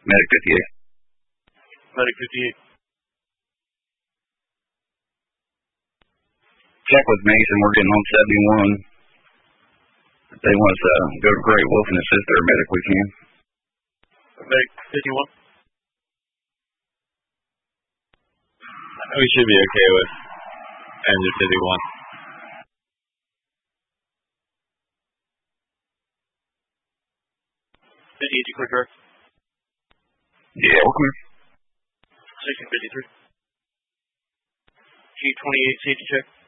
Medic 58. Medic 58. Check with Mason. We're getting on 71. If they want us to go to Great Wolf and assist their medic, we can. Medic 51. We should be okay with Engine 51. 58, you clear direct? Yeah, we're clear. 1653. G28 safety check.